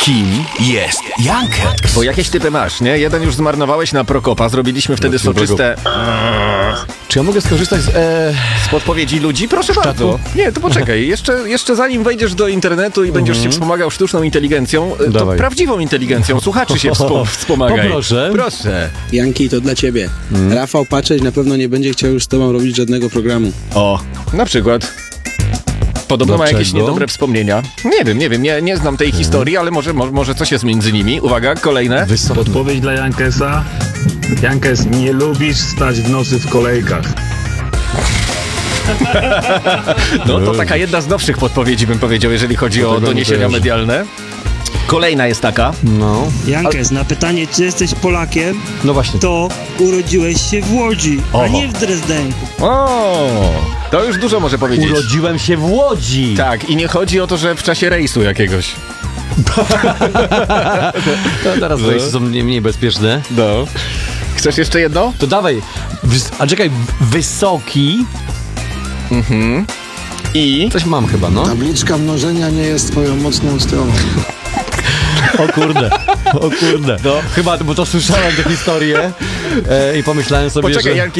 Kim jest Jankex? Bo jakieś typy masz, nie? Jeden już zmarnowałeś na Prokopa, zrobiliśmy wtedy soczyste... Czy ja mogę skorzystać Z podpowiedzi ludzi? Proszę bardzo. Nie, to poczekaj. Jeszcze zanim wejdziesz do internetu i będziesz się wspomagał sztuczną inteligencją, to Dawaj. prawdziwą inteligencją słuchaczy się wspomagaj. Poproszę. Proszę. Janki, to dla ciebie. Rafał Paczeć na pewno nie będzie chciał już z tobą robić żadnego programu. O, na przykład. Podobno ma jakieś Dlaczego? niedobre wspomnienia. Nie wiem, nie znam tej historii, ale może coś jest między nimi. Uwaga, kolejne. Podpowiedź dla Jankesa. Jankes, nie lubisz stać w nocy w kolejkach. No to taka jedna z nowszych podpowiedzi, bym powiedział, jeżeli chodzi o tego nie doniesienia kojarzę. medialne. Kolejna jest taka. No. Jankes, na pytanie, czy jesteś Polakiem, No właśnie. to urodziłeś się w Łodzi, Oho. a nie w Drezdenku. O, to już dużo może powiedzieć. Urodziłem się w Łodzi. Tak, i nie chodzi o to, że w czasie rejsu jakiegoś. No, teraz rejsy są mniej bezpieczne. No. Chcesz jeszcze jedno? To dawaj. A czekaj, wysoki. I... Coś mam chyba, no. Tabliczka mnożenia nie jest twoją mocną stroną. O kurde. No. Chyba, bo to słyszałem tę historię i pomyślałem sobie, Poczekaj, że... Janki,